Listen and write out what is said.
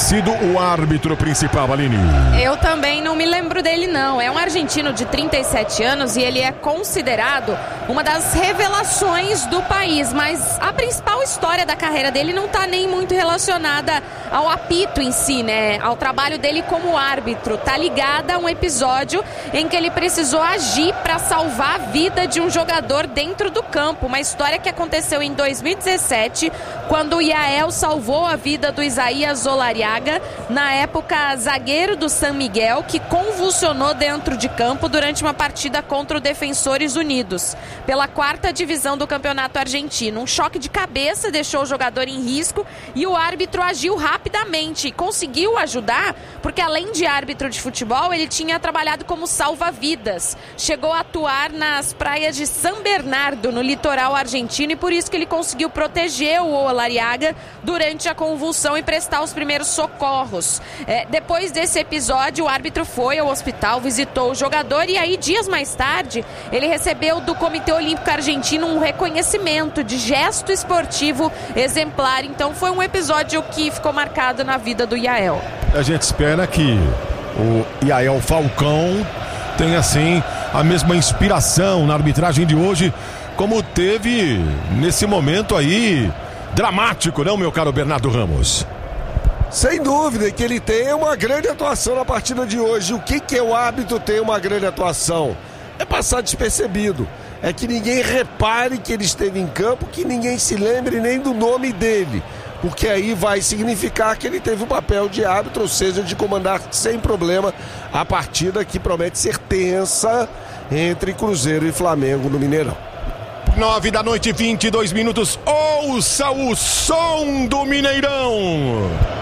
sido o árbitro principal, Aline? Eu também não me lembro dele, não. É um argentino de 37 anos e ele é considerado uma das revelações do país, mas a principal história da carreira dele não está nem muito relacionada ao apito em si, né? Ao trabalho dele como árbitro. Tá ligada a um episódio em que ele precisou agir para salvar a vida de um jogador dentro do campo. Uma história que aconteceu em 2017, quando o Yael salvou a vida do Isaías Olariaga, na época zagueiro do San Miguel, que convulsionou dentro de campo durante uma partida contra o Defensores Unidos, pela 4ª divisão do campeonato argentino. Um choque de cabeça deixou o jogador em risco e o árbitro agiu rapidamente e conseguiu ajudar, porque além de árbitro de futebol, ele tinha trabalhado como salva-vidas. Chegou a atuar nas praias de San Bernardo, no litoral argentino, e por isso que ele conseguiu proteger o Olariaga durante a convulsão e prestar os primeiros socorros. Depois desse episódio, o árbitro foi ao hospital, visitou o jogador e aí, dias mais tarde, ele recebeu do Comitê Olímpico Argentino um reconhecimento de gesto esportivo exemplar. Então foi um episódio que ficou marcado na vida do Yael. A gente espera que o Yael Falcão tenha, assim, a mesma inspiração na arbitragem de hoje, como teve nesse momento aí dramático, não, meu caro Bernardo Ramos? Sem dúvida que ele tem uma grande atuação na partida de hoje. O que é o árbitro ter uma grande atuação? É passar despercebido. É que ninguém repare que ele esteve em campo, que ninguém se lembre nem do nome dele. Porque aí vai significar que ele teve o papel de árbitro, ou seja, de comandar sem problema a partida que promete ser tensa entre Cruzeiro e Flamengo no Mineirão. 9 da noite, 22 minutos. Ouça o som do Mineirão.